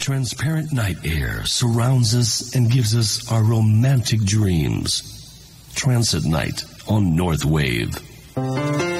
transparent night air surrounds us and gives us our romantic dreams. Transit Night on North Wave.